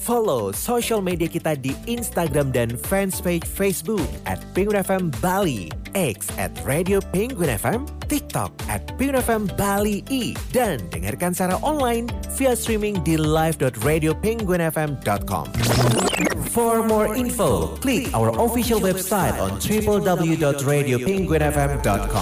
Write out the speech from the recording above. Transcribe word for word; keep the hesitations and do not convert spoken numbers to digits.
Follow social media kita di Instagram dan fanspage Facebook at Penguin F M Bali, X at Radio Penguin F M, TikTok at Penguin F M Bali I, dan dengarkan secara online via streaming di live dot radio penguin f m dot com. For more info, click our official website on w w w dot radio penguin f m dot com.